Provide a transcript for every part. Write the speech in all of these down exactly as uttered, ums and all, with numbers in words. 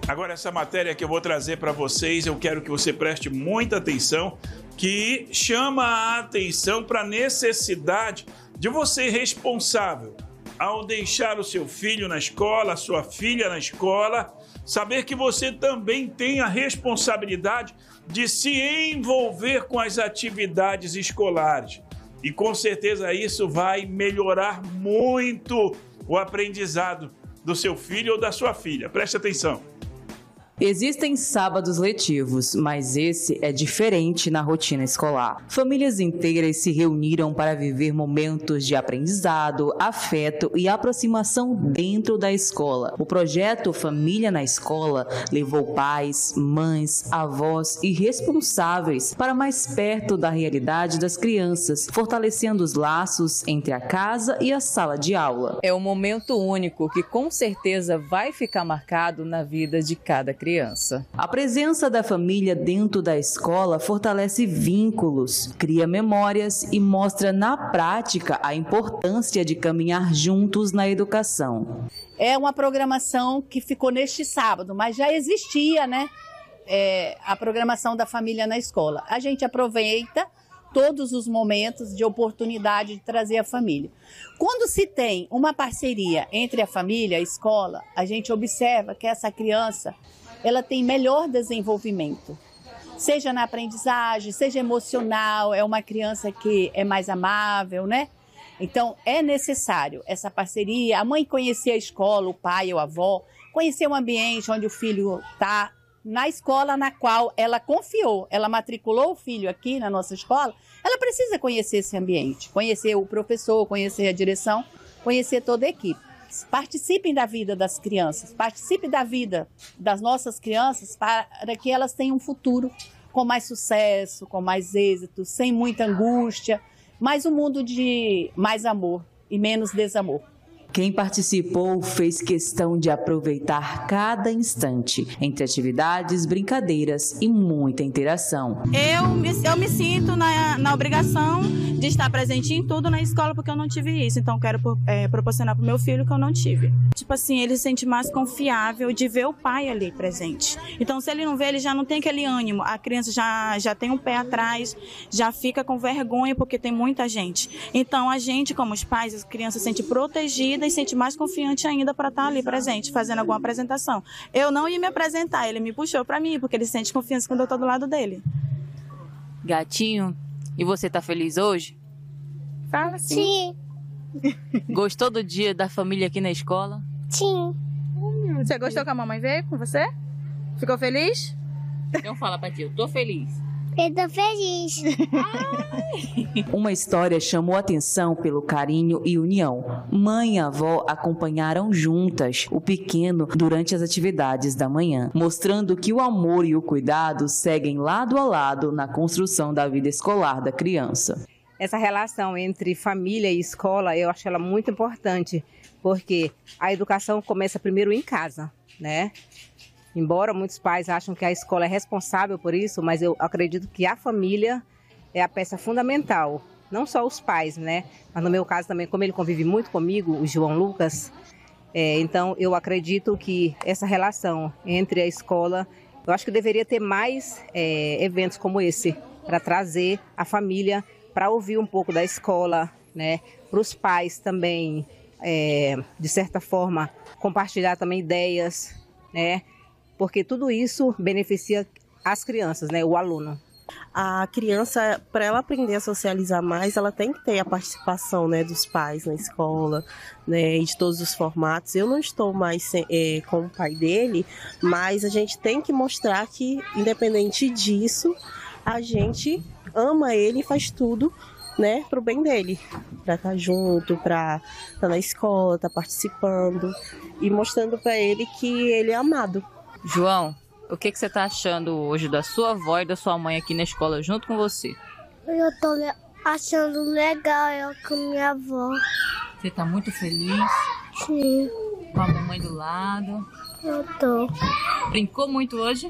Agora, essa matéria que eu vou trazer para vocês, eu quero que você preste muita atenção, que chama a atenção para a necessidade de você responsável ao deixar o seu filho na escola, a sua filha na escola, saber que você também tem a responsabilidade de se envolver com as atividades escolares. E com certeza isso vai melhorar muito o aprendizado do seu filho ou da sua filha. Preste atenção. Existem sábados letivos, mas esse é diferente na rotina escolar. Famílias inteiras se reuniram para viver momentos de aprendizado, afeto e aproximação dentro da escola. O projeto Família na Escola levou pais, mães, avós e responsáveis para mais perto da realidade das crianças, fortalecendo os laços entre a casa e a sala de aula. É um momento único que com certeza vai ficar marcado na vida de cada criança. Criança. A presença da família dentro da escola fortalece vínculos, cria memórias e mostra na prática a importância de caminhar juntos na educação. É uma programação que ficou neste sábado, mas já existia, né? É, a programação da família na escola. A gente aproveita todos os momentos de oportunidade de trazer a família. Quando se tem uma parceria entre a família e a escola, a gente observa que essa criança ela tem melhor desenvolvimento, seja na aprendizagem, seja emocional, é uma criança que é mais amável, né? Então, é necessário essa parceria, a mãe conhecer a escola, o pai ou a avó, conhecer o ambiente onde o filho está, na escola na qual ela confiou, ela matriculou o filho aqui na nossa escola, ela precisa conhecer esse ambiente, conhecer o professor, conhecer a direção, conhecer toda a equipe. Participem da vida das crianças, participem da vida das nossas crianças para que elas tenham um futuro com mais sucesso, com mais êxito, sem muita angústia, mais um mundo de mais amor e menos desamor. Quem participou fez questão de aproveitar cada instante, entre atividades, brincadeiras e muita interação. Eu me, eu me sinto na, na obrigação de estar presente em tudo na escola, porque eu não tive isso. Então, quero é, proporcionar para o meu filho que eu não tive. Tipo assim, ele se sente mais confiável de ver o pai ali presente. Então, se ele não vê, ele já não tem aquele ânimo. A criança já, já tem um pé atrás, já fica com vergonha, porque tem muita gente. Então, a gente, como os pais, a criança se sente protegida e sente mais confiante ainda para estar ali presente, fazendo alguma apresentação. Eu não ia me apresentar, ele me puxou para mim, porque ele sente confiança quando eu estou do lado dele. Gatinho, e você tá feliz hoje? Fala sim. Sim. Gostou do dia da família aqui na escola? Sim. Hum, você gostou que a mamãe veio com você? Ficou feliz? Então fala pra ti, eu tô feliz. Eu tô feliz. Uma história chamou atenção pelo carinho e união. Mãe e avó acompanharam juntas o pequeno durante as atividades da manhã, mostrando que o amor e o cuidado seguem lado a lado na construção da vida escolar da criança. Essa relação entre família e escola, eu acho ela muito importante, porque a educação começa primeiro em casa, né? Embora muitos pais acham que a escola é responsável por isso, mas eu acredito que a família é a peça fundamental. Não só os pais, né? Mas no meu caso também, como ele convive muito comigo, o João Lucas, é, então eu acredito que essa relação entre a escola, eu acho que deveria ter mais é, eventos como esse, para trazer a família, para ouvir um pouco da escola, né? Para os pais também, é, de certa forma, compartilhar também ideias, né? Porque tudo isso beneficia as crianças, né? O aluno. A criança, para ela aprender a socializar mais, ela tem que ter a participação, né, dos pais na escola, né, e de todos os formatos. Eu não estou mais é, com o pai dele, mas a gente tem que mostrar que, independente disso, a gente ama ele e faz tudo, né, pro bem dele, para estar junto, para estar na escola, estar participando e mostrando para ele que ele é amado. João, o que, que você tá achando hoje da sua avó e da sua mãe aqui na escola junto com você? Eu tô achando legal eu com minha avó. Você tá muito feliz? Sim. Com a mamãe do lado? Eu tô. Brincou muito hoje?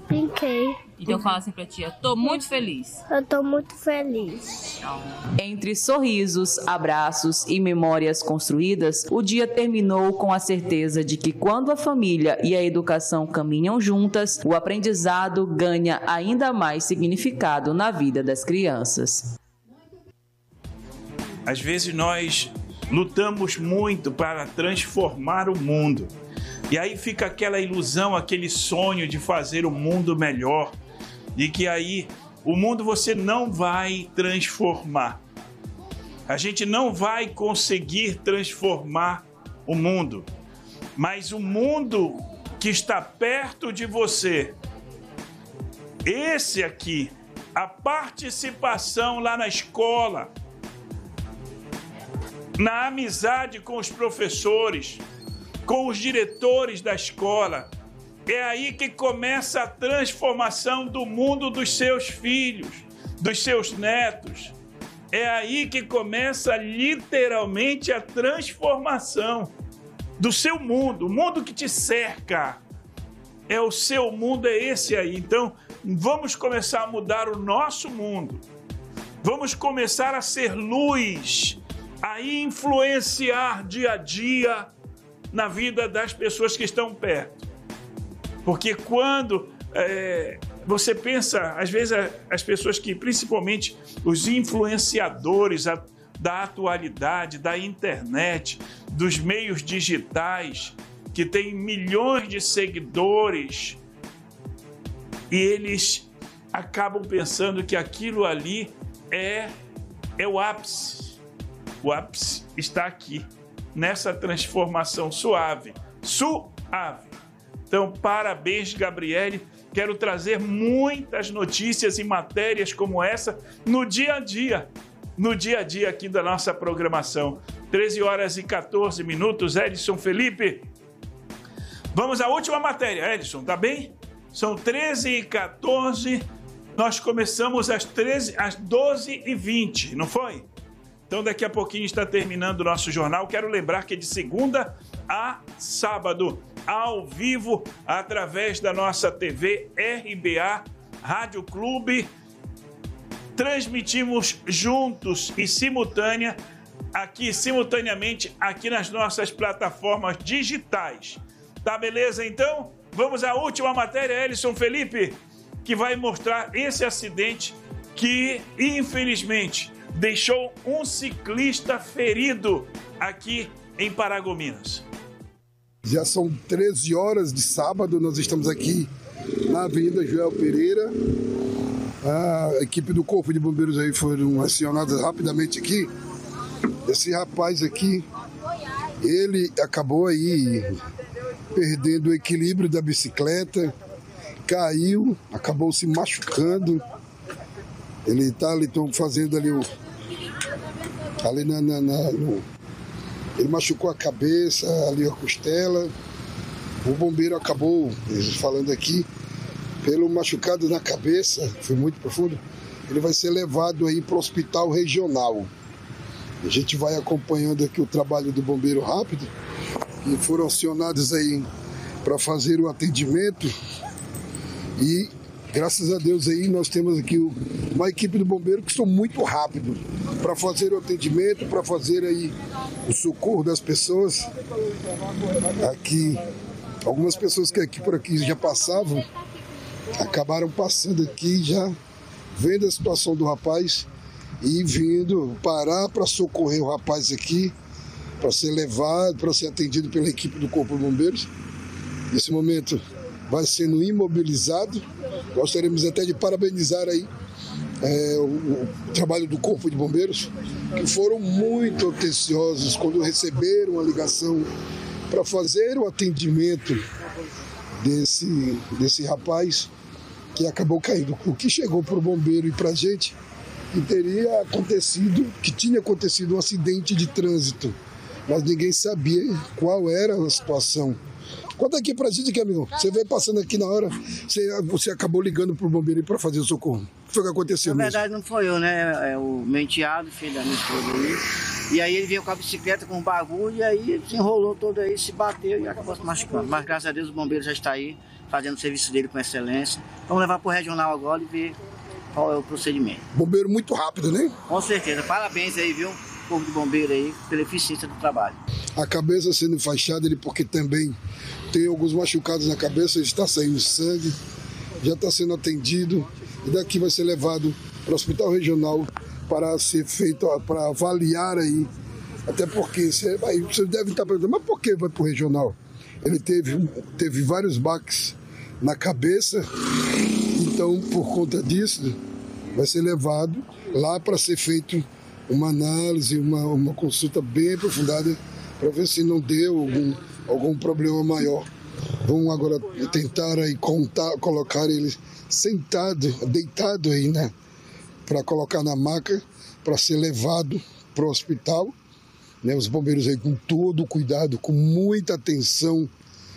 Brinquei. Então fala assim pra tia, tô muito feliz. Eu tô muito feliz. Entre sorrisos, abraços e memórias construídas, o dia terminou com a certeza de que quando a família e a educação caminham juntas, o aprendizado ganha ainda mais significado na vida das crianças. Às vezes nós lutamos muito para transformar o mundo. E aí fica aquela ilusão, aquele sonho de fazer o mundo melhor. E que aí o mundo você não vai transformar. A gente não vai conseguir transformar o mundo. Mas o mundo que está perto de você, esse aqui, a participação lá na escola, na amizade com os professores, com os diretores da escola, é aí que começa a transformação do mundo dos seus filhos, dos seus netos. É aí que começa literalmente a transformação do seu mundo, o mundo que te cerca. É o seu mundo, é esse aí. Então, vamos começar a mudar o nosso mundo. Vamos começar a ser luz, a influenciar dia a dia na vida das pessoas que estão perto. Porque quando é, você pensa, às vezes as pessoas que, principalmente os influenciadores a, da atualidade, da internet, dos meios digitais, que têm milhões de seguidores, e eles acabam pensando que aquilo ali é, é o ápice. O ápice está aqui, nessa transformação suave, suave. Então, parabéns, Gabriele. Quero trazer muitas notícias e matérias como essa no dia a dia, no dia a dia aqui da nossa programação. treze horas e quatorze minutos, Edson Felipe. Vamos à última matéria, Edson, tá bem? São treze e quatorze, nós começamos às, treze, às doze e vinte, não foi? Então, daqui a pouquinho está terminando o nosso jornal. Quero lembrar que é de segunda a sábado, ao vivo, através da nossa T V R B A Rádio Clube. Transmitimos juntos e simultânea, aqui, simultaneamente, aqui nas nossas plataformas digitais. Tá beleza, então? Vamos à última matéria, Edson Felipe, que vai mostrar esse acidente que, infelizmente, deixou um ciclista ferido aqui em Paragominas. Já são treze horas de sábado, nós estamos aqui na Avenida Joel Pereira. A equipe do Corpo de Bombeiros aí foram acionadas rapidamente aqui. Esse rapaz aqui, ele acabou aí perdendo o equilíbrio da bicicleta, caiu, acabou se machucando. Ele está ali, estão fazendo ali o... ali na... na, na no, ele machucou a cabeça, ali a costela. O bombeiro acabou, falando aqui, pelo machucado na cabeça, foi muito profundo, ele vai ser levado aí para o hospital regional. A gente vai acompanhando aqui o trabalho do bombeiro rápido, e foram acionados aí para fazer o atendimento. E graças a Deus aí nós temos aqui uma equipe do bombeiro que são muito rápido para fazer o atendimento, para fazer aí o socorro das pessoas. Aqui, algumas pessoas que aqui por aqui já passavam, acabaram passando aqui já, vendo a situação do rapaz e vindo parar para socorrer o rapaz aqui, para ser levado, para ser atendido pela equipe do Corpo de Bombeiros. Nesse momento vai sendo imobilizado. Gostaríamos até de parabenizar aí é, o, o trabalho do Corpo de Bombeiros, que foram muito atenciosos quando receberam a ligação para fazer o atendimento desse, desse rapaz que acabou caindo. O que chegou para o bombeiro e para a gente, que teria acontecido, que tinha acontecido um acidente de trânsito, mas ninguém sabia qual era a situação. Conta aqui pra gente aqui, amigo. Você veio passando aqui na hora, você, você acabou ligando pro bombeiro para fazer o socorro. O que foi que aconteceu Na mesmo? verdade não foi eu, né? É o meu enteado, filho da minha esposa aí. E aí ele veio com a bicicleta com um bagulho e aí se enrolou todo aí, se bateu e acabou se machucando. Mas graças a Deus o bombeiro já está aí, fazendo o serviço dele com excelência. Vamos levar para o regional agora e ver qual é o procedimento. Bombeiro muito rápido, né? Com certeza. Parabéns aí, viu, povo de bombeiro aí, pela eficiência do trabalho. A cabeça sendo enfaixada, ele porque também tem alguns machucados na cabeça, está saindo sangue, já está sendo atendido e daqui vai ser levado para o hospital regional para ser feito, para avaliar aí, até porque você, aí você deve estar perguntando, mas por que vai para o regional? Ele teve, teve vários baques na cabeça, então por conta disso vai ser levado lá para ser feito uma análise, uma, uma consulta bem aprofundada para ver se não deu algum, algum problema maior. Vamos agora tentar aí contar, colocar ele sentado, deitado aí, né? Para colocar na maca, para ser levado para o hospital. Né? Os bombeiros aí com todo o cuidado, com muita atenção,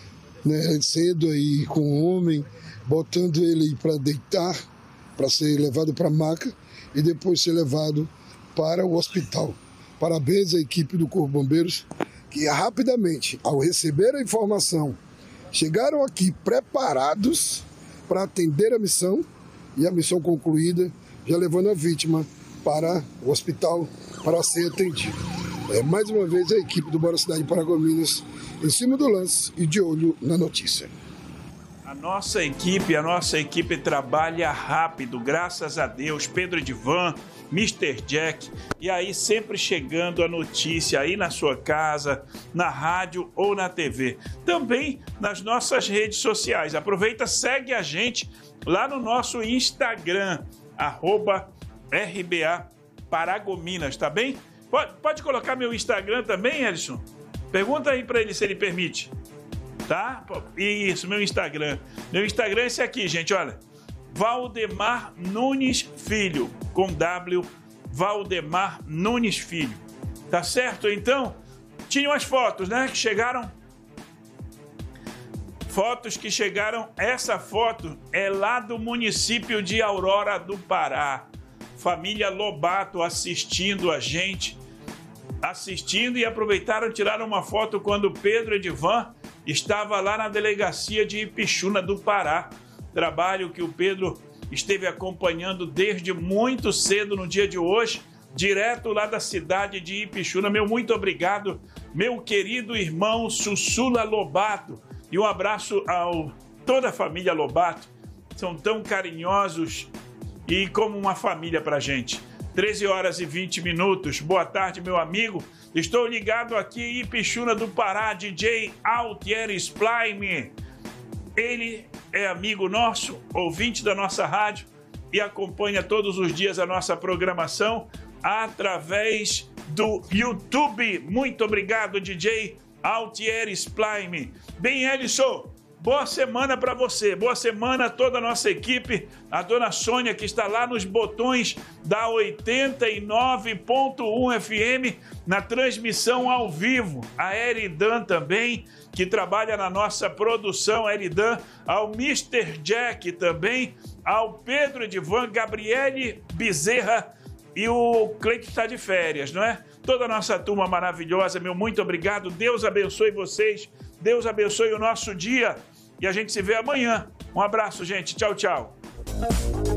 né? Sendo aí com o homem, botando ele para deitar, para ser levado para a maca e depois ser levado para o hospital. Parabéns à equipe do Corpo de Bombeiros, que rapidamente, ao receber a informação, chegaram aqui preparados para atender a missão e a missão concluída, já levando a vítima para o hospital para ser atendido. É, mais uma vez a equipe do Bora Cidade Paragominas em cima do lance e de olho na notícia. A nossa equipe, a nossa equipe trabalha rápido, graças a Deus. Pedro Edivan, mister Jack, e aí sempre chegando a notícia aí na sua casa, na rádio ou na T V. Também nas nossas redes sociais. Aproveita, segue a gente lá no nosso Instagram, arroba R B A Paragominas, tá bem? Pode, pode colocar meu Instagram também, Edson? Pergunta aí para ele se ele permite. Tá? Isso, meu Instagram. Meu Instagram é esse aqui, gente, olha. Valdemar Nunes Filho, com W, Valdemar Nunes Filho. Tá certo? Então, tinham as fotos, né, que chegaram. Fotos que chegaram. Essa foto é lá do município de Aurora do Pará. Família Lobato assistindo a gente. Assistindo e aproveitaram, tiraram uma foto quando Pedro Edivan estava lá na delegacia de Ipixuna do Pará. Trabalho que o Pedro esteve acompanhando desde muito cedo no dia de hoje, direto lá da cidade de Ipixuna. Meu muito obrigado, meu querido irmão Sussula Lobato. E um abraço a toda a família Lobato. São tão carinhosos e como uma família pra gente. treze horas e vinte minutos. Boa tarde, meu amigo. Estou ligado aqui em Ipixuna do Pará, D J Altier Splime. Ele é amigo nosso, ouvinte da nossa rádio e acompanha todos os dias a nossa programação através do YouTube. Muito obrigado, D J Altier Splime. Bem, Edson, boa semana para você, boa semana a toda a nossa equipe, a dona Sônia que está lá nos botões da oitenta e nove ponto um F M na transmissão ao vivo, a Eridan também, que trabalha na nossa produção, Eridan, ao mister Jack também, ao Pedro Edivan, Gabriele Bezerra e o Cleito está de férias, não é? Toda a nossa turma maravilhosa, meu muito obrigado, Deus abençoe vocês, Deus abençoe o nosso dia e a gente se vê amanhã. Um abraço, gente. Tchau, tchau.